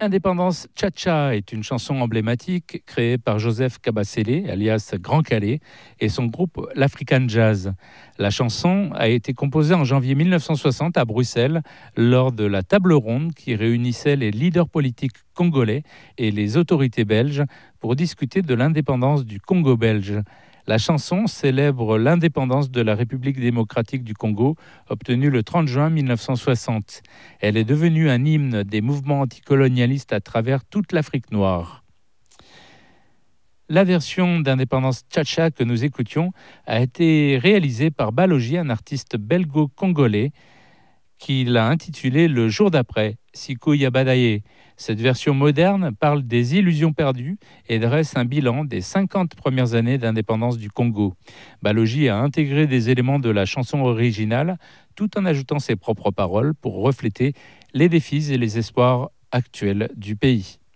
Indépendance Cha-Cha est une chanson emblématique créée par Joseph Kabasele, alias Grand Calais, et son groupe l'African Jazz. La chanson a été composée en janvier 1960 à Bruxelles lors de la table ronde qui réunissait les leaders politiques congolais et les autorités belges pour discuter de l'indépendance du Congo belge. La chanson célèbre l'indépendance de la République démocratique du Congo, obtenue le 30 juin 1960. Elle est devenue un hymne des mouvements anticolonialistes à travers toute l'Afrique noire. La version d'Indépendance Cha-Cha que nous écoutions a été réalisée par Balogi, un artiste belgo-congolais, qui l'a intitulée Le jour d'après, Siku Yabadaye. Cette version moderne parle des illusions perdues et dresse un bilan des 50 premières années d'indépendance du Congo. Balogi a intégré des éléments de la chanson originale tout en ajoutant ses propres paroles pour refléter les défis et les espoirs actuels du pays.